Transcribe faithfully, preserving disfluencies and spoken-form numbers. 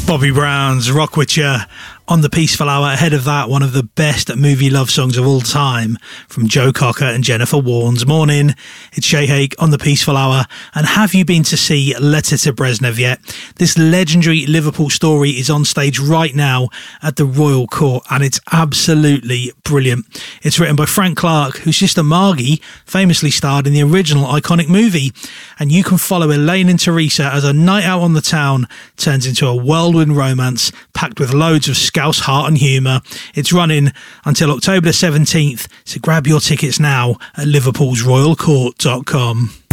Bobby Brown's Rock With Ya on the Peaceful Hour. Ahead of that, one of the best movie love songs of all time from Joe Cocker and Jennifer Warnes. Morning, it's Shay Hake on the Peaceful Hour. And have you been to see Letter to Brezhnev yet? This legendary Liverpool story is on stage right now at the Royal Court, and it's absolutely brilliant. It's written by Frank Clark, whose sister Margie famously starred in the original iconic movie. And you can follow Elaine and Teresa as a night out on the town turns into a whirlwind romance packed with loads of Scouse heart and humour. It's running until October the seventeenth, so grab your tickets now at liverpools royal court dot com.